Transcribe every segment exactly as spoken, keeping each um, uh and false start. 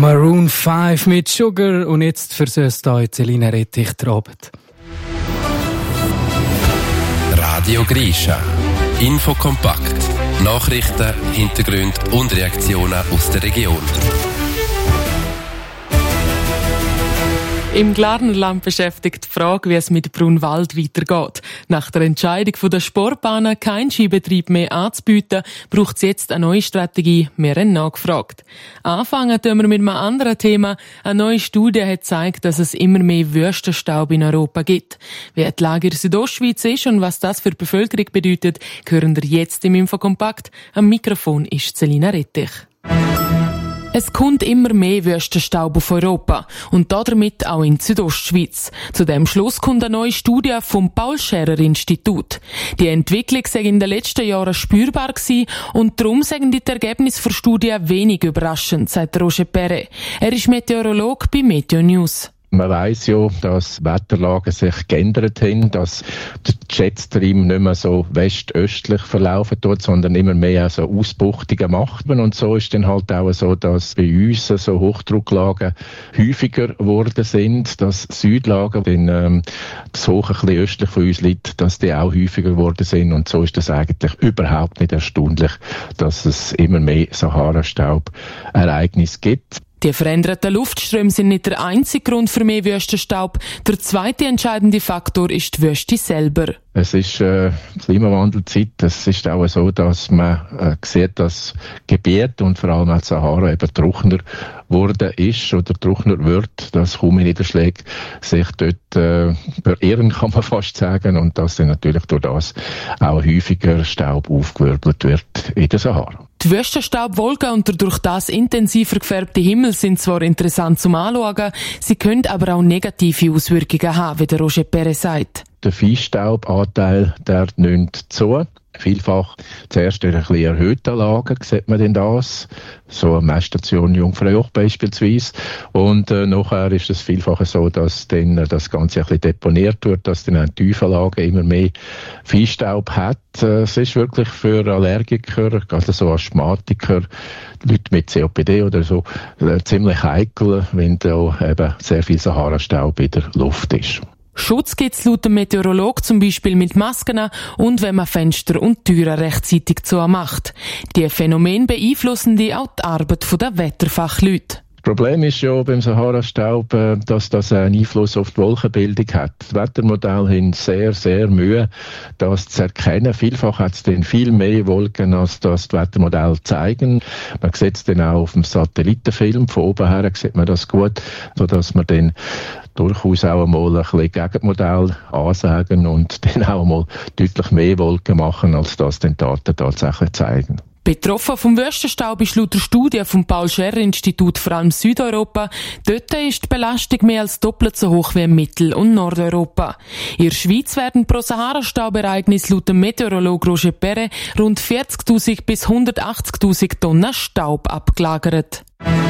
Maroon fünf mit Sugar und jetzt versößt euch Selina Rettich den Abend. Radio Grisha. Infokompakt. Nachrichten, Hintergründe und Reaktionen aus der Region. Im Glarnerland beschäftigt die Frage, wie es mit Brunwald weitergeht. Nach der Entscheidung der Sportbahnen, keinen Skibetrieb mehr anzubieten, braucht es jetzt eine neue Strategie. Wir haben nachgefragt. Anfangen tun wir mit einem anderen Thema. Eine neue Studie hat gezeigt, dass es immer mehr Wüstenstaub in Europa gibt. Wie die Lage in der Südostschweiz ist und was das für die Bevölkerung bedeutet, hören wir jetzt im Infokompakt. Am Mikrofon ist Selina Rettich. Es kommt immer mehr Wüstenstaub auf Europa und damit auch in die Südostschweiz. Zu dem Schluss kommt eine neue Studie vom Paul-Scherrer-Institut. Die Entwicklung sei in den letzten Jahren spürbar gewesen und darum sagen die Ergebnisse der Studie wenig überraschend, sagt Roger Perret. Er ist Meteorologe bei Meteo News. Man weiss ja, dass Wetterlagen sich geändert haben, dass der Jetstream nicht mehr so westöstlich verlaufen tut, sondern immer mehr so Ausbuchtungen macht. Und so ist dann halt auch so, dass bei uns so Hochdrucklagen häufiger geworden sind, dass Südlagen, wenn ähm, das Hoch ein bisschen östlich von uns liegt, dass die auch häufiger geworden sind. Und so ist das eigentlich überhaupt nicht erstaunlich, dass es immer mehr Sahara-Staub-Ereignisse gibt. Die veränderten Luftströme sind nicht der einzige Grund für mehr Wüstenstaub. Der zweite entscheidende Faktor ist die Wüste selber. Es ist äh, Klimawandelzeit. Es ist auch so, dass man äh, sieht, dass Gebiet und vor allem auch die Sahara eben trockener geworden ist oder trockener wird, dass kaum Niederschläge sich dort äh, verirren, kann man fast sagen, und dass dann natürlich durch das auch häufiger Staub aufgewirbelt wird in der Sahara. Die Wüstenstaubwolken und der durch das intensiver gefärbte Himmel sind zwar interessant zum Anschauen, sie können aber auch negative Auswirkungen haben, wie der Roger Perret sagt. Der Feinstaubanteil, der nimmt zu. Vielfach zuerst in ein bisschen erhöhten Lagen sieht man denn das. So eine Messstation Jungfraujoch beispielsweise. Und äh, nachher ist es vielfach so, dass dann das Ganze ein bisschen deponiert wird, dass dann in tiefen Lagen immer mehr Feinstaub hat. Äh, es ist wirklich für Allergiker, also so Asthmatiker, Leute mit C O P D oder so, äh, ziemlich heikel, wenn da eben sehr viel Sahara-Staub in der Luft ist. Schutz gibt es laut dem Meteorolog zum Beispiel mit Masken und wenn man Fenster und Türen rechtzeitig zumacht. Die Phänomene beeinflussen die auch die Arbeit der Wetterfachleute. Das Problem ist ja beim Sahara-Staub, dass das einen Einfluss auf die Wolkenbildung hat. Die Wettermodelle haben sehr, sehr Mühe, das zu erkennen. Vielfach hat es dann viel mehr Wolken, als das die Wettermodelle zeigen. Man sieht es dann auch auf dem Satellitenfilm. Von oben her sieht man das gut, sodass man dann durchaus auch einmal ein bisschen Gegenmodell ansagen und dann auch einmal deutlich mehr Wolken machen, als das die Daten tatsächlich zeigen. Betroffen vom Wüstenstaub ist laut der Studie vom Paul-Scherrer-Institut vor allem Südeuropa. Dort ist die Belastung mehr als doppelt so hoch wie in Mittel- und Nordeuropa. In der Schweiz werden pro Sahara-Staubereignis laut dem Meteorologe Roger Perret rund vierzigtausend bis hundertachtzigtausend Tonnen Staub abgelagert.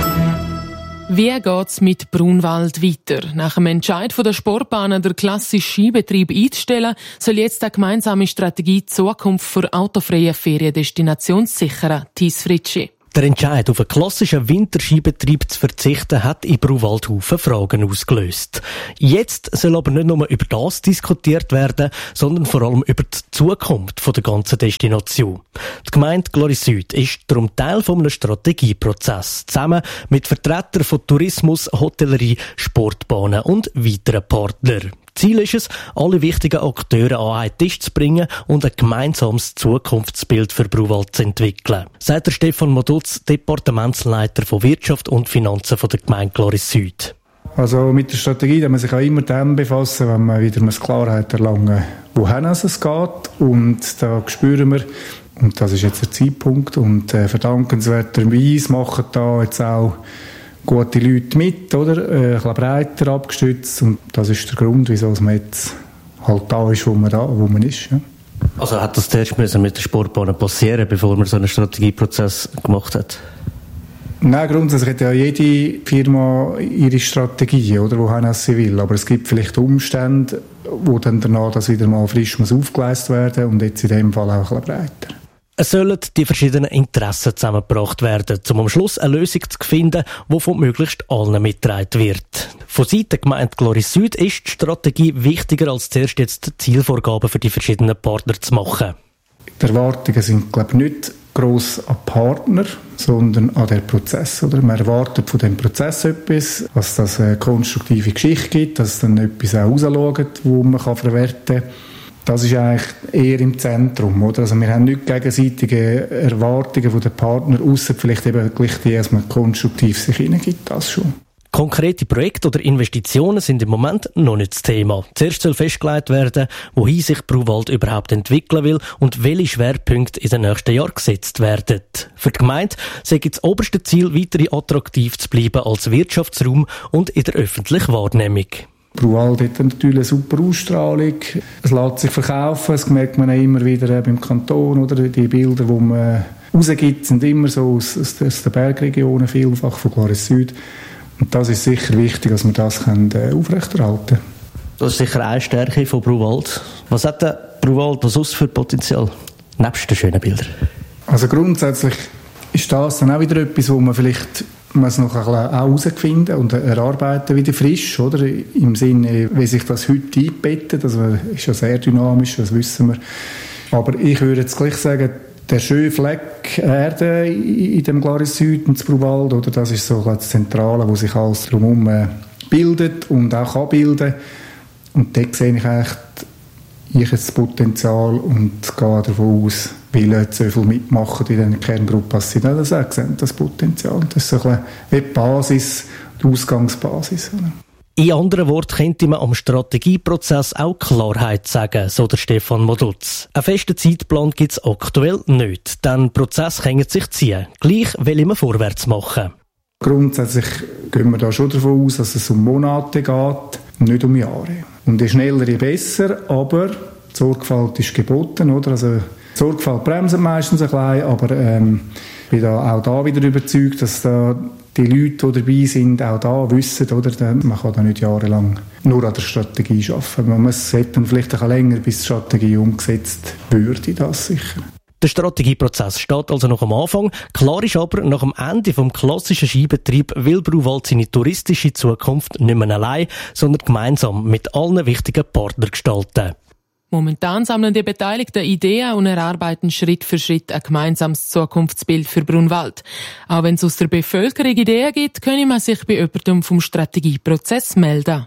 Wie geht's mit Brunwald weiter? Nach dem Entscheid der Sportbahnen, der klassischen Skibetrieb einzustellen, soll jetzt eine gemeinsame Strategie die Zukunft für autofreie Feriendestinationen sichern. Thies Fritschi. Der Entscheid, auf einen klassischen Winterskibetrieb zu verzichten, hat in Brunwaldhaufen Fragen ausgelöst. Jetzt soll aber nicht nur über das diskutiert werden, sondern vor allem über die Zukunft der ganzen Destination. Die Gemeinde Gloris Süd ist darum Teil eines Strategieprozesses, zusammen mit Vertretern von Tourismus, Hotellerie, Sportbahnen und weiteren Partnern. Ziel ist es, alle wichtigen Akteure an einen Tisch zu bringen und ein gemeinsames Zukunftsbild für Brunwald zu entwickeln, sagt der Stefan Modutz, Departementsleiter von Wirtschaft und Finanzen von der Gemeinde Gloris Süd. Also mit der Strategie, da man sich auch immer dann befassen, wenn man wieder eine Klarheit erlangen, wohin es geht. Und da spüren wir, und das ist jetzt der Zeitpunkt, und äh, verdankenswerterweise machen da jetzt auch gute Leute mit, oder? Äh, ein bisschen breiter abgestützt. Und das ist der Grund, wieso man jetzt halt da ist, wo man, da, wo man ist. Ja. Also hat das zuerst mit der Sportbahn passieren, bevor man so einen Strategieprozess gemacht hat? Nein, grundsätzlich hat ja jede Firma ihre Strategie, oder, wohin sie will. Aber es gibt vielleicht Umstände, wo dann danach das wieder mal frisch muss aufgeleistet werden und jetzt in dem Fall auch ein bisschen breiter. Es sollen die verschiedenen Interessen zusammengebracht werden, um am Schluss eine Lösung zu finden, die von möglichst allen mitgetragen wird. Von Seiten der Gemeinde Gloris Süd ist die Strategie wichtiger, als zuerst jetzt Zielvorgaben für die verschiedenen Partner zu machen. Die Erwartungen sind, glaube ich, nicht gross an Partner, sondern an den Prozess. Oder? Man erwartet von dem Prozess etwas, dass das eine konstruktive Geschichte gibt, dass dann etwas auch rausschaut, wo man kann verwerten kann. Das ist eigentlich eher im Zentrum. Oder? Also wir haben nicht gegenseitige Erwartungen der Partner, ausser vielleicht eben gleich die, dass man konstruktiv sich hineingibt. Das schon. Konkrete Projekte oder Investitionen sind im Moment noch nicht das Thema. Zuerst soll festgelegt werden, wohin sich Bruwald überhaupt entwickeln will und welche Schwerpunkte in den nächsten Jahren gesetzt werden. Für die Gemeinde sei das oberste Ziel, weiter attraktiv zu bleiben als Wirtschaftsraum und in der öffentlichen Wahrnehmung. Bruwald hat natürlich eine super Ausstrahlung. Es lässt sich verkaufen, das merkt man auch immer wieder beim Kanton. Oder? Die Bilder, die man rausgibt, sind immer so aus, aus den Bergregionen, vielfach von Gloris Süd. Und das ist sicher wichtig, dass wir das können, äh, aufrechterhalten können. Das ist sicher eine Stärke von Bruwald. Was hat der Bruwald sonst für Potenzial, nebst den schönen Bildern? Also grundsätzlich ist das dann auch wieder etwas, wo man vielleicht man es noch auch herausfinden und erarbeiten wieder frisch, oder? Im Sinne, wie sich das heute einbettet. Das ist ja sehr dynamisch, das wissen wir. Aber ich würde jetzt gleich sagen, der schöne Fleck Erde in dem Gloris Süd und Bruwald, oder? Das ist so das Zentrale, wo sich alles drumherum bildet und auch kann bilden. Und dort sehe ich eigentlich ich das Potenzial und gehe davon aus, weil Leute so viel mitmachen in dieser Kerngruppe, dass sie das auch sehen, das Potenzial. Das ist so ein bisschen die Basis, die Ausgangsbasis. In anderen Worten könnte man am Strategieprozess auch Klarheit sagen, so der Stefan Modutz. Einen festen Zeitplan gibt es aktuell nicht, denn der Prozess kann sich ziehen. Gleich will man vorwärts machen. Grundsätzlich gehen wir da schon davon aus, dass es um Monate geht, nicht um Jahre. Und je schneller, je besser, aber die Sorgfalt ist geboten, oder? Also, die Sorgfalt bremst meistens ein bisschen, aber ähm, ich bin da auch da wieder überzeugt, dass da die Leute, die dabei sind, auch da wissen, oder? Man kann da nicht jahrelang nur an der Strategie arbeiten. Man muss dann vielleicht ein bisschen länger, bis die Strategie umgesetzt würde, das sicher. Der Strategieprozess steht also noch am Anfang. Klar ist aber, nach dem Ende vom klassischen Skibetrieb will Bruwald seine touristische Zukunft nicht mehr allein, sondern gemeinsam mit allen wichtigen Partnern gestalten. Momentan sammeln die Beteiligten Ideen und erarbeiten Schritt für Schritt ein gemeinsames Zukunftsbild für Brunwald. Auch wenn es aus der Bevölkerung Ideen gibt, könne man sich bei jemandem vom Strategieprozess melden.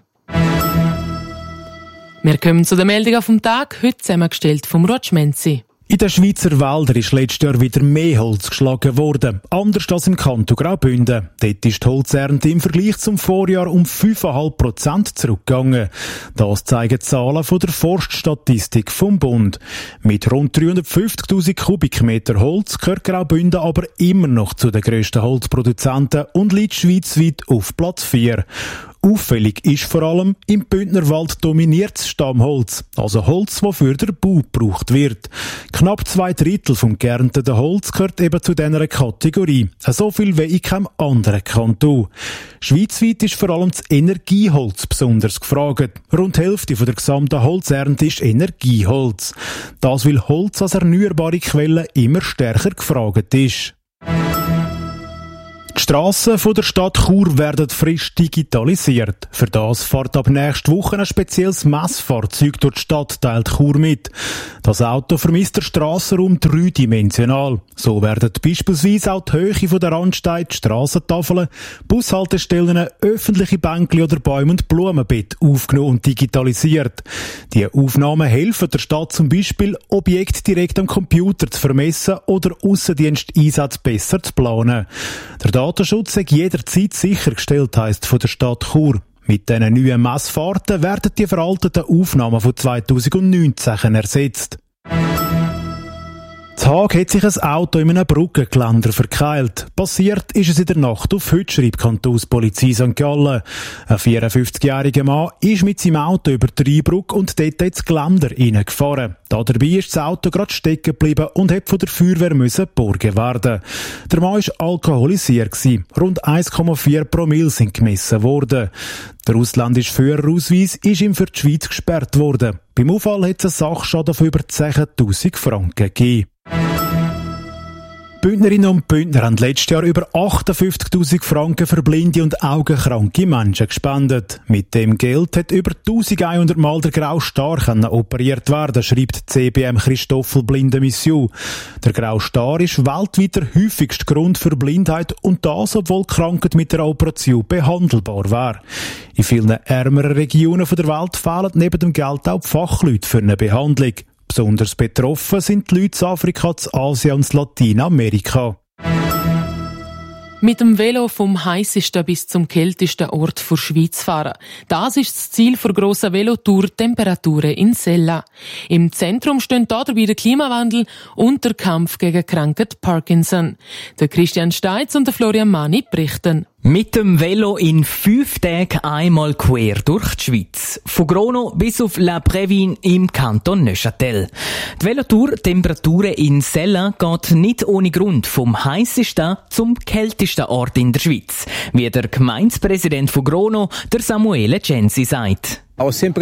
Wir kommen zu der Meldung vom Tag, heute zusammengestellt vom Roger Menzi. In den Schweizer Wäldern ist letztes Jahr wieder mehr Holz geschlagen worden. Anders als im Kanton Graubünden. Dort ist die Holzernte im Vergleich zum Vorjahr um fünf Komma fünf Prozent zurückgegangen. Das zeigen Zahlen von der Forststatistik vom Bund. Mit rund dreihundertfünfzigtausend Kubikmeter Holz gehört Graubünden aber immer noch zu den grössten Holzproduzenten und liegt schweizweit auf Platz vier. Auffällig ist vor allem, im Bündnerwald dominiert das Stammholz, also Holz, das für den Bau gebraucht wird. Knapp zwei Drittel vom geernteten Holz gehört eben zu dieser Kategorie, so viel wie in keinem anderen Kanton. Schweizweit ist vor allem das Energieholz besonders gefragt. Rund die Hälfte der gesamten Holzernte ist Energieholz. Das, weil Holz als erneuerbare Quelle immer stärker gefragt ist. Die Strassen der Stadt Chur werden frisch digitalisiert. Für das fährt ab nächster Woche ein spezielles Messfahrzeug durch die Stadtteil Chur mit. Das Auto vermisst den Strassenraum dreidimensional. So werden beispielsweise auch die Höhe der Randsteine, die Strassentafeln, Bushaltestellen, öffentliche Bänkli oder Bäume und Blumenbeete aufgenommen und digitalisiert. Die Aufnahmen helfen der Stadt zum Beispiel, Objekte direkt am Computer zu vermessen oder Aussendiensteinsätze besser zu planen. Der Datenschutz ist jederzeit sichergestellt, heisst von der Stadt Chur. Mit diesen neuen Messfahrten werden die veralteten Aufnahmen von zweitausendneunzehn ersetzt. In Haag hat sich ein Auto in einem Brückengeländer verkeilt. Passiert ist es in der Nacht auf heute, schreibt Kantonspolizei Sankt Gallen. Ein vierundfünfzigjähriger Mann ist mit seinem Auto über die Rheinbrücke und dort ins Geländer reingefahren. Da dabei ist das Auto gerade stecken geblieben und hat von der Feuerwehr müssen geborgen werden. Der Mann war alkoholisiert gewesen. Rund eins Komma vier Promille sind gemessen worden. Der ausländische Führerausweis ist ihm für die Schweiz gesperrt worden. Beim Unfall hat es einen Sachschaden von über zehntausend Franken gegeben. Bündnerinnen und Bündner haben letztes Jahr über achtundfünfzigtausend Franken für blinde und augenkranke Menschen gespendet. Mit dem Geld hat über eintausendeinhundert Mal der graue Star operiert werden, schreibt C B M Christoffel Blinde Mission. Der graue Star ist weltweit der häufigste Grund für Blindheit und das, obwohl die Krankheit mit der Operation behandelbar wäre. In vielen ärmeren Regionen der Welt fehlen neben dem Geld auch die Fachleute für eine Behandlung. Besonders betroffen sind die Leute in Afrika, Asien und Lateinamerika. Mit dem Velo vom heissesten bis zum kältesten Ort der Schweiz fahren. Das ist das Ziel der grossen Velotour Temperaturen in Sella. Im Zentrum stehen dabei der Klimawandel und der Kampf gegen die Krankheit Parkinson. Der Christian Steitz und der Florian Mani berichten. Mit dem Velo in fünf Tagen einmal quer durch die Schweiz. Von Grono bis auf La Prévine im Kanton Neuchâtel. Die Velotour Temperaturen in Sella geht nicht ohne Grund vom heissesten zum kältesten Ort in der Schweiz. Wie der Gemeindepräsident von Grono, der Samuele Censi, sagt. Ich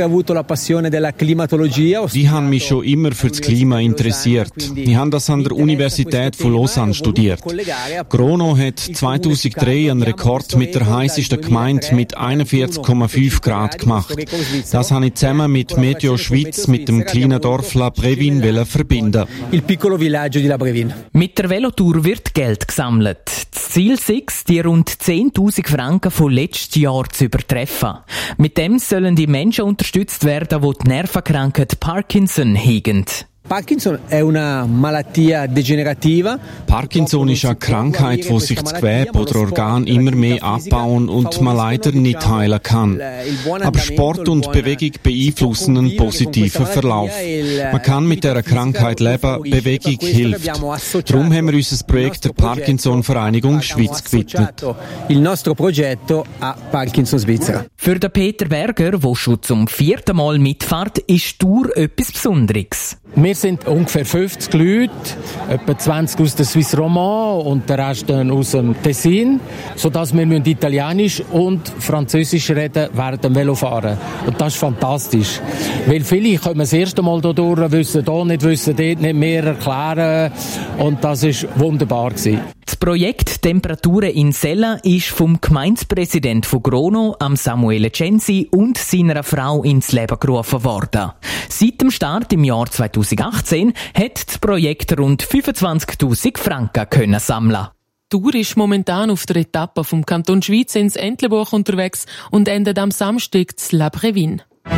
habe mich schon immer für das Klima interessiert. Ich habe das an der Universität von Lausanne studiert. Grono hat zweitausenddrei einen Rekord mit der heissesten Gemeinde mit einundvierzig Komma fünf Grad gemacht. Das habe ich zusammen mit Meteo Schweiz mit dem kleinen Dorf La Prévine verbinden. Mit der Velotour wird Geld gesammelt. Das Ziel ist, die rund zehntausend Franken von letztes Jahr zu übertreffen. Mit dem sollen die Menschen unterstützt werden, die die Nervenkrankheit Parkinson hegen. Parkinson è una malattia degenerativa. Parkinson ist eine Krankheit, wo sich das Gewebe oder Organ immer mehr abbauen und man leider nicht heilen kann. Aber Sport und Bewegung beeinflussen einen positiven Verlauf. Man kann mit dieser Krankheit leben, Bewegung hilft. Darum haben wir unser Projekt der Parkinson-Vereinigung Schweiz gewidmet. Il nostro progetto a Parkinson Svizzera. Für den Peter Berger, der schon zum vierten Mal mitfährt, ist die Tour etwas Besonderes. Wir sind ungefähr fünfzig Leute, etwa zwanzig aus der Suisse Romand und der Rest aus dem Tessin, sodass wir Italienisch und Französisch reden während dem Velofahren. Und das ist fantastisch. Weil viele kommen das erste Mal hier durch, wissen hier nicht, wissen dort nicht mehr erklären. Und das war wunderbar gewesen. Das Projekt Temperaturen in Sella ist vom Gemeindepräsident von Grono, am Samuele Censi, und seiner Frau ins Leben gerufen worden. Seit dem Start im Jahr zweitausendachtzehn hat das Projekt rund fünfundzwanzigtausend Franken können sammeln. Die Tour ist momentan auf der Etappe vom Kanton Schweiz ins Entlebuch unterwegs und endet am Samstag zu La Prévine.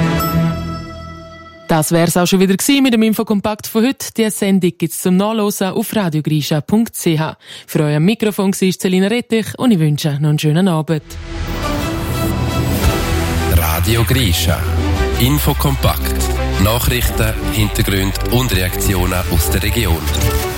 Das wär's auch schon wieder gewesen mit dem Infokompakt von heute. Die Sendung gibt's zum Nachlesen auf radiogrisha punkt c h. Für euer Mikrofon war Celina Rettich und ich wünsche noch einen schönen Abend. Radio Grisha. Infokompakt. Nachrichten, Hintergründe und Reaktionen aus der Region.